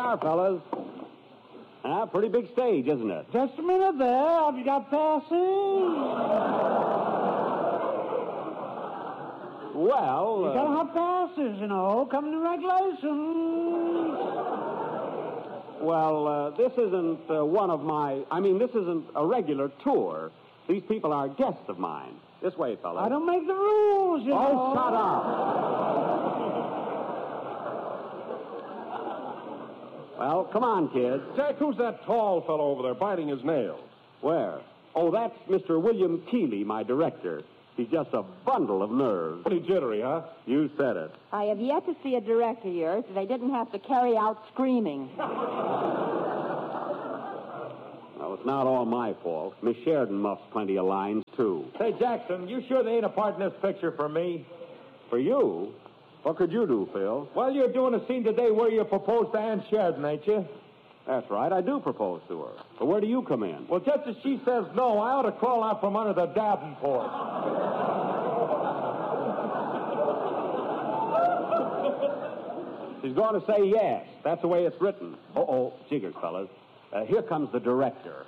are, fellas. Pretty big stage, isn't it? Just a minute there. Have you got passes? Well... You gotta have passes, you know. Come to regulations. Well, this isn't this isn't a regular tour. These people are guests of mine. This way, fellas. I don't make the rules, you know. Oh, shut up. Well, come on, kids. Jack, who's that tall fellow over there biting his nails? Where? Oh, that's Mr. William Keeley, my director. He's just a bundle of nerves. Pretty jittery, huh? You said it. I have yet to see a director here so they didn't have to carry out screaming. Well, it's not all my fault. Miss Sheridan muffs plenty of lines, too. Say, Jackson, you sure there ain't a part in this picture for me? For you? What could you do, Phil? Well, you're doing a scene today where you propose to Ann Sheridan, ain't you? That's right, I do propose to her. But where do you come in? Well, just as she says no, I ought to crawl out from under the Davenport. She's going to say yes. That's the way it's written. Uh-oh, jiggers, fellas. Here comes the director.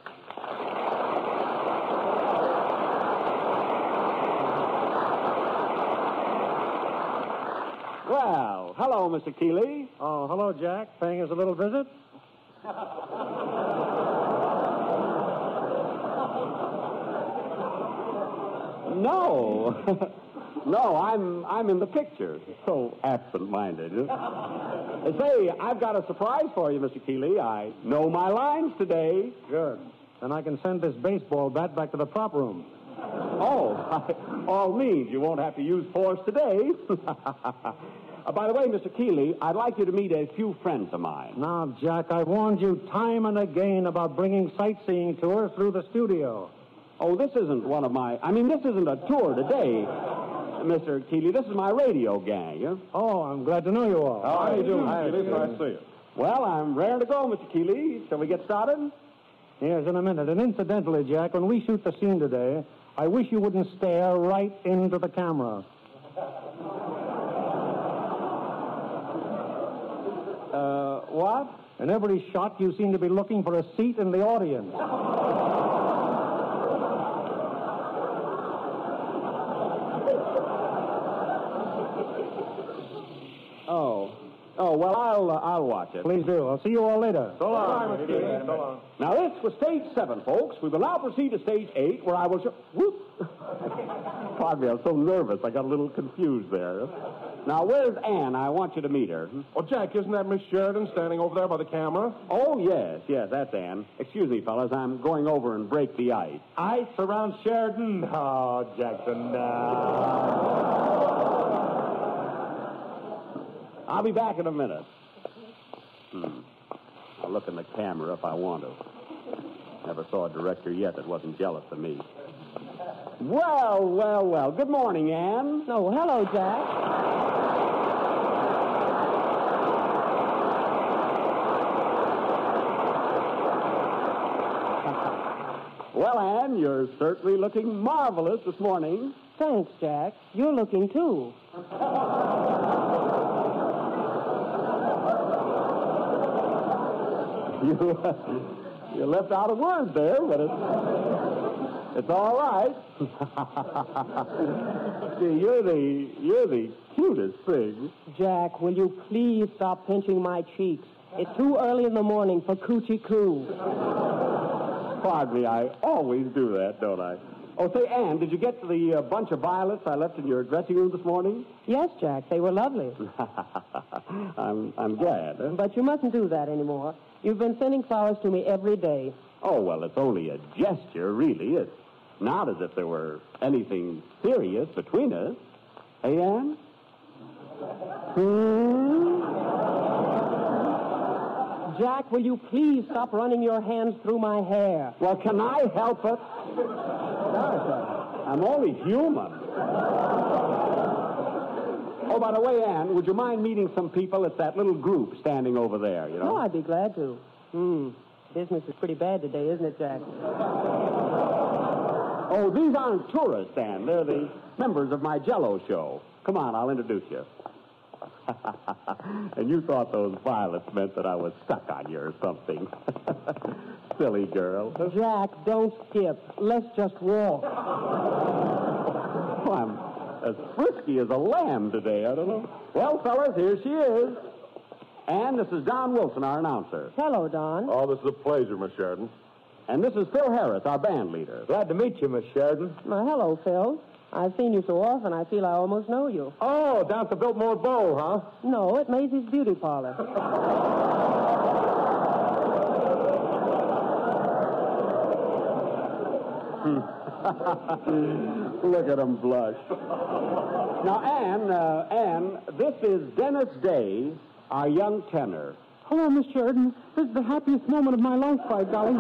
Well, hello, Mr. Keeley. Oh, hello, Jack. Paying us a little visit? No. No, I'm in the picture. So absent-minded. Say, I've got a surprise for you, Mr. Keeley. I know my lines today. Good. Then I can send this baseball bat back to the prop room. Oh, by all means, you won't have to use force today. By the way, Mr. Keeley, I'd like you to meet a few friends of mine. Now, Jack, I've warned you time and again about bringing sightseeing tours through the studio. Oh, this isn't this isn't a tour today, Mr. Keeley. This is my radio gang. Huh? Oh, I'm glad to know you all. How do you do, Keeley? Nice to see you. Well, I'm raring to go, Mr. Keeley. Shall we get started? Yes, in a minute. And incidentally, Jack, when we shoot the scene today, I wish you wouldn't stare right into the camera. What? In every shot, you seem to be looking for a seat in the audience. Oh, well, I'll watch it. Please do. I'll see you all later. So long. So long. Now, this was stage 7, folks. We will now proceed to stage 8, where I will show... Whoop! Pardon me, I'm so nervous. I got a little confused there. Now, where's Ann? I want you to meet her. Oh, Jack, isn't that Miss Sheridan standing over there by the camera? Oh, yes, that's Ann. Excuse me, fellas. I'm going over and break the ice. Ice around Sheridan? Oh, Jackson, I'll be back in a minute. I'll look in the camera if I want to. Never saw a director yet that wasn't jealous of me. Well. Good morning, Ann. Oh, hello, Jack. Well, Ann, you're certainly looking marvelous this morning. Thanks, Jack. You're looking, too. You left out a word there, but it's all right. See, you're the cutest thing. Jack, will you please stop pinching my cheeks? It's too early in the morning for coochie coo. Pardon me, I always do that, don't I? Oh, say, Ann, did you get to the bunch of violets I left in your dressing room this morning? Yes, Jack, they were lovely. I'm glad. Huh? But you mustn't do that anymore. You've been sending flowers to me every day. Oh, well, it's only a gesture, really. It's not as if there were anything serious between us. Hey, Ann? Jack, will you please stop running your hands through my hair? Well, can I help it? I'm only human. Oh, by the way, Ann, would you mind meeting some people? It's that little group standing over there, you know? Oh, I'd be glad to. Business is pretty bad today, isn't it, Jack? Oh, these aren't tourists, Ann. They're the members of my Jell-O show. Come on, I'll introduce you. And you thought those violets meant that I was stuck on you or something. Silly girl. Jack, don't skip. Let's just walk. Oh, I'm as frisky as a lamb today, I don't know. Well, fellas, here she is. And this is Don Wilson, our announcer. Hello, Don. Oh, this is a pleasure, Miss Sheridan. And this is Phil Harris, our band leader. Glad to meet you, Miss Sheridan. Well, hello, Phil. I've seen you so often, I feel I almost know you. Oh, down at the Biltmore Bowl, huh? No, at Maisie's Beauty Parlor. Look at him blush. Now, Anne, this is Dennis Day, our young tenor. Hello, Miss Sheridan. This is the happiest moment of my life, by golly.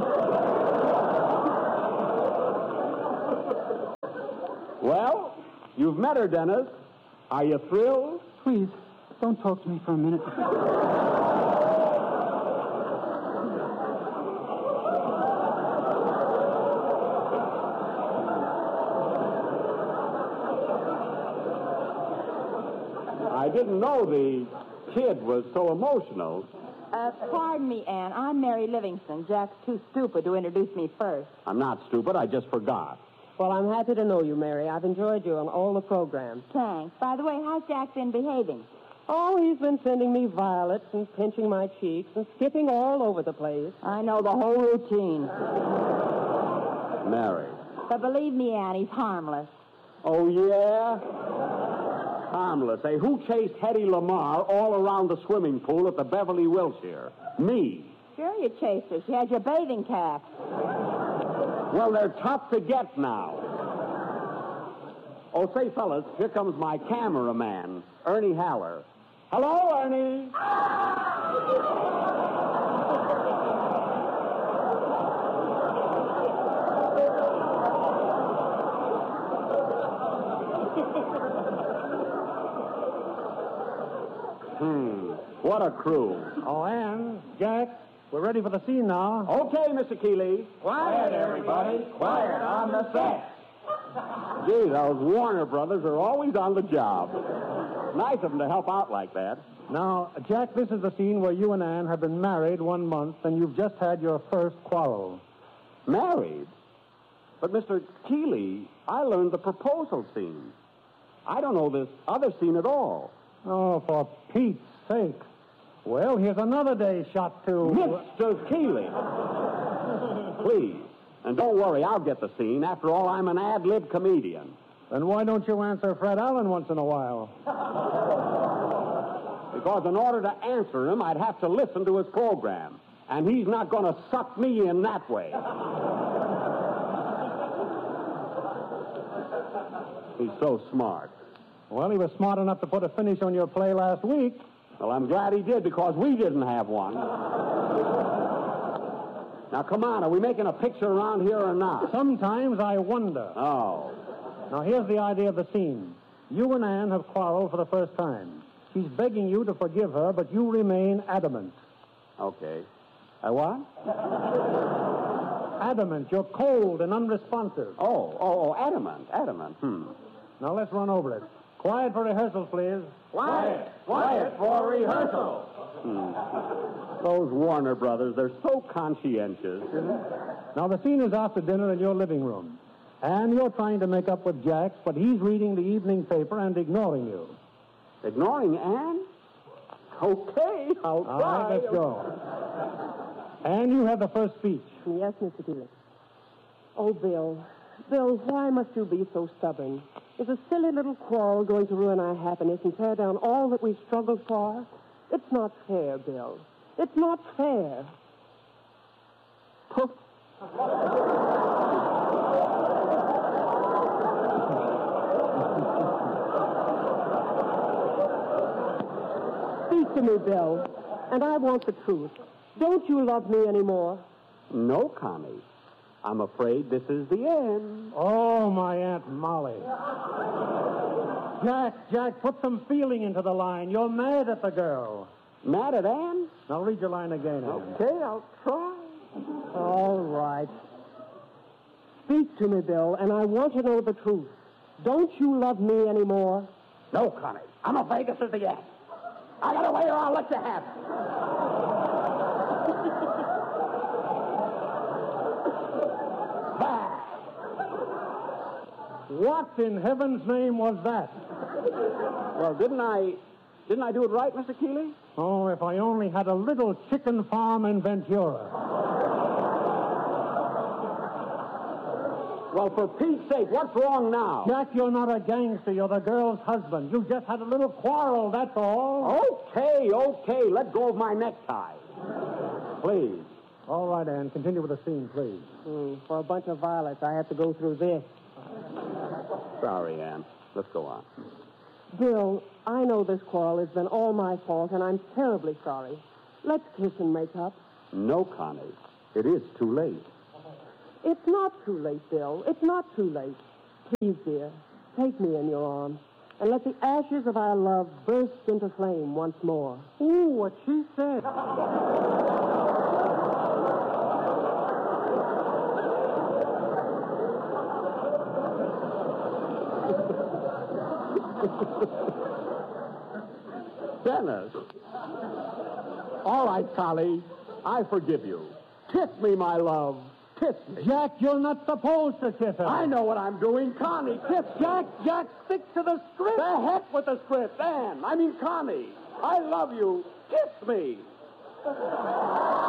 Well, you've met her, Dennis. Are you thrilled? Please, don't talk to me for a minute. I didn't know the kid was so emotional. Pardon me, Anne. I'm Mary Livingston. Jack's too stupid to introduce me first. I'm not stupid. I just forgot. Well, I'm happy to know you, Mary. I've enjoyed you on all the programs. Thanks. By the way, how's Jack been behaving? Oh, he's been sending me violets and pinching my cheeks and skipping all over the place. I know the whole routine. Mary. But believe me, Anne, he's harmless. Oh, yeah? Harmless. Hey, who chased Hedy Lamarr all around the swimming pool at the Beverly Wilshire? Me. Sure you chased her. She had your bathing cap. Well, they're tough to get now. Oh, say, fellas, here comes my cameraman, Ernie Haller. Hello, Ernie. What a crew. Oh, Anne, Jack, we're ready for the scene now. Okay, Mr. Keeley. Quiet, everybody. Quiet on the set. Gee, those Warner brothers are always on the job. Nice of them to help out like that. Now, Jack, this is the scene where you and Anne have been married 1 month, and you've just had your first quarrel. Married? But, Mr. Keeley, I learned the proposal scene. I don't know this other scene at all. Oh, for Pete's sake. Well, here's another day shot to... Mr. Keeley. Please. And don't worry, I'll get the scene. After all, I'm an ad-lib comedian. Then why don't you answer Fred Allen once in a while? Because in order to answer him, I'd have to listen to his program. And he's not going to suck me in that way. He's so smart. Well, he was smart enough to put a finish on your play last week. Well, I'm glad he did, because we didn't have one. Now, come on, are we making a picture around here or not? Sometimes I wonder. Oh. Now, here's the idea of the scene. You and Anne have quarreled for the first time. She's begging you to forgive her, but you remain adamant. Okay. What? Adamant. You're cold and unresponsive. Oh, adamant. Now, let's run over it. Quiet for rehearsals, please. Quiet for rehearsal. Those Warner brothers, they're so conscientious. Now, the scene is after dinner in your living room. And you're trying to make up with Jack, but he's reading the evening paper and ignoring you. Ignoring Anne? Okay, I'll try. All right, let's go. And you have the first speech. Yes, Mr. Dillon. Oh, Bill. Bill, why must you be so stubborn? Is a silly little quarrel going to ruin our happiness and tear down all that we've struggled for? It's not fair, Bill. It's not fair. Poof. Speak to me, Bill, and I want the truth. Don't you love me anymore? No, Connie. I'm afraid this is the end. Oh, my Aunt Molly. Jack, put some feeling into the line. You're mad at the girl. Mad at Anne? Now read your line again, Anne. Okay, I'll try. All right. Speak to me, Bill, and I want to know the truth. Don't you love me anymore? No, Connie. I'm afraid this is the end. I got away or I'll let you have it. What in heaven's name was that? Well, didn't I do it right, Mr. Keeley? Oh, if I only had a little chicken farm in Ventura. Well, for Pete's sake, what's wrong now? Jack, you're not a gangster. You're the girl's husband. You just had a little quarrel, that's all. Okay. Let go of my necktie. Please. All right, Ann. Continue with the scene, please. For a bunch of violets, I have to go through this. Sorry, Ann. Let's go on. Bill, I know this quarrel has been all my fault, and I'm terribly sorry. Let's kiss and make up. No, Connie. It is too late. It's not too late, Bill. It's not too late. Please, dear, take me in your arms and let the ashes of our love burst into flame once more. Ooh, what she said. Dennis. All right, Connie. I forgive you. Kiss me, my love. Kiss me. Jack, you're not supposed to kiss her. I know what I'm doing. Connie, kiss Jack, stick to the script. The heck with the script. Ann, I mean Connie. I love you. Kiss me.